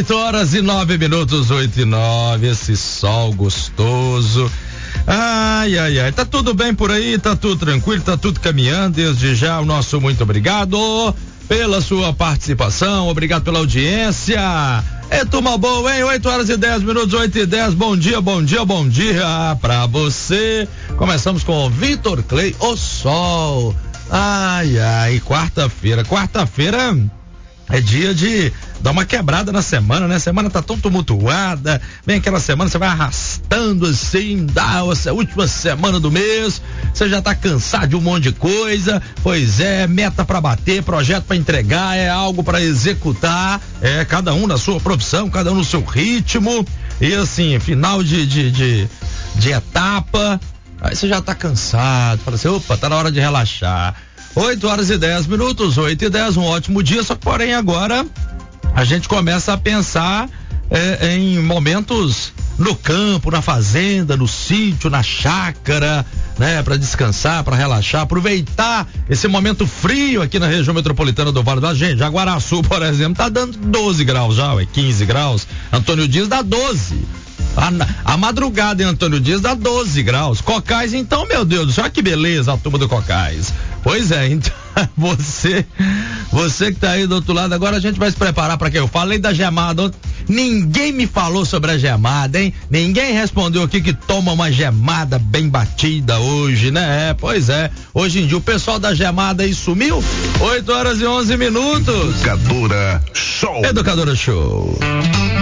8h09, 8h09, esse sol gostoso. Ai, tá tudo bem por aí, tá tudo tranquilo, tá tudo caminhando. Desde já o nosso muito obrigado pela sua participação, obrigado pela audiência. É turma boa, hein? 8h10, 8h10, bom dia pra você. Começamos com o Vitor Clay, o sol. Quarta-feira é dia de dar uma quebrada na semana, né? A semana tá tão tumultuada, vem aquela semana, você vai arrastando assim, dá essa última semana do mês, você já tá cansado de um monte de coisa, pois é, meta pra bater, projeto pra entregar, é algo pra executar, cada um na sua profissão, cada um no seu ritmo, e assim, final de etapa, aí você já tá cansado, fala assim, opa, tá na hora de relaxar. 8h10, 8h10, um ótimo dia, só que porém agora a gente começa a pensar em momentos no campo, na fazenda, no sítio, na chácara, né? Para descansar, para relaxar, aproveitar esse momento frio aqui na região metropolitana do Vale da Gente. Jaguaraçu, por exemplo, tá dando 12 graus já, 15 graus. Antônio Dias dá 12. A madrugada em Antônio Dias dá 12 graus. Cocais, então, meu Deus do céu, olha que beleza a turma do Cocais. Pois é, então, você que tá aí do outro lado, agora a gente vai se preparar para que eu falei da gemada. Ninguém me falou sobre a gemada, hein? Ninguém respondeu aqui que toma uma gemada bem batida hoje, né? Pois é, hoje em dia o pessoal da gemada aí sumiu. 8h11. Educadora Show.